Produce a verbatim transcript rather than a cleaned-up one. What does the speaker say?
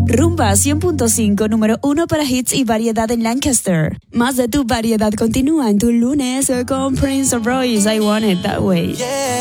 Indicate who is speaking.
Speaker 1: Rumba cien punto cinco, número uno para hits y variedad en Lancaster. Más de tu variedad continúa en tu lunes con Prince Royce. I Want It That Way.